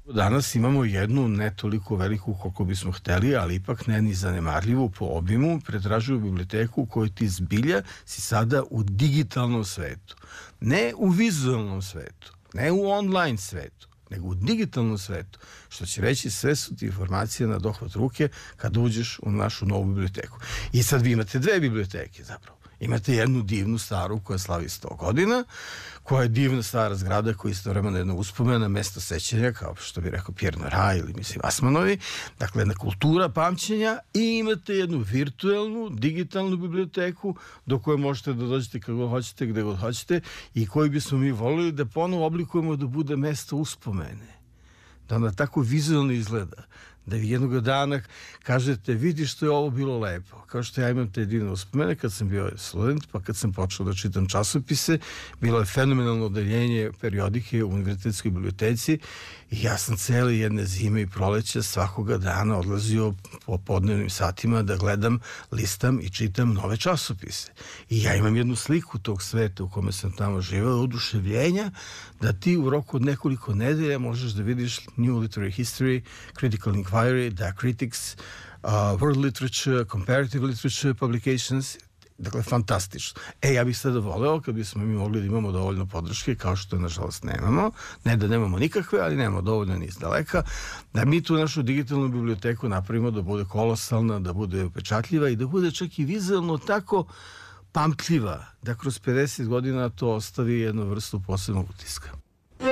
Danas imamo jednu ne toliko veliku koliko bismo hteli, ali ipak ne ni zanemarljivu po obimu pretraživu biblioteku u kojoj ti zbilja si sada u digitalnom svetu. Ne u vizualnom svetu, ne u online svetu, nego u digitalnom svetu. Što će reći, sve su ti informacije na dohvat ruke kada uđeš u našu novu biblioteku. I sad vi imate dve biblioteke zapravo. Imate jednu divnu staru koja slavi 100 godina, koja je divna stara zgrada koja je istovremeno jedna uspomena, mesto sećanja, kao što bi rekao Pierre Nora ili Asmanovi, dakle jedna kultura pamćenja, i imate jednu virtuelnu, digitalnu biblioteku do koje možete da dođete kako god hoćete, gde god hoćete, i koju bismo mi volili da ponovo oblikujemo da bude mesto uspomene. Da ona tako vizualno izgleda, da vi jednog dana kažete, vidi što je ovo bilo lepo. Kao što ja imam te divne uspomene kad sam bio student, pa kad sam počeo da čitam časopise, bilo je fenomenalno odeljenje periodike u univerzitetskoj biblioteci i ja sam cele jedne zime i proleća svakoga dana odlazio po podnevnim satima da gledam, listam i čitam nove časopise. I ja imam jednu sliku tog sveta u kome sam tamo živeo, oduševljenja, da ti u roku od nekoliko nedelja možeš da vidiš New Literary History, Critical Inquiry, Diacritics, World Literature, Comparative Literature Publications. Dakle, fantastično. Ja bih sada voleo kad bismo mi mogli da imamo dovoljno podrške, kao što nažalost nemamo, ne da nemamo nikakve, ali nemamo dovoljno ni iz daleka, da mi tu našu digitalnu biblioteku napravimo da bude kolosalna, da bude upečatljiva i da bude čak i vizualno tako pamtljiva, da kroz 50 godina to ostavi jednu vrstu posebnog utiska.